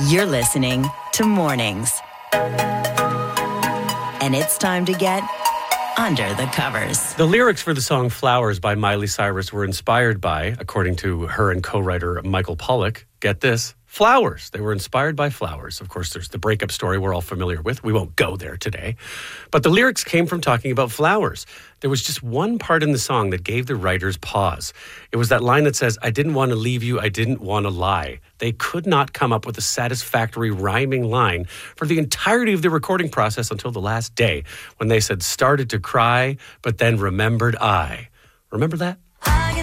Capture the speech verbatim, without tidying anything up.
You're listening to Mornings. And it's time to get under the covers. The lyrics for the song Flowers by Miley Cyrus were inspired by, according to her and co-writer Michael Pollock, get this, flowers. They were inspired by flowers. Of course, there's the breakup story we're all familiar with. We won't go there today. But the lyrics came from talking about flowers. There was just one part in the song that gave the writers pause. It was that line that says, I didn't want to leave you, I didn't want to lie. They could not come up with a satisfactory rhyming line for the entirety of the recording process until the last day, when they said, started to cry, but then remembered I. Remember that?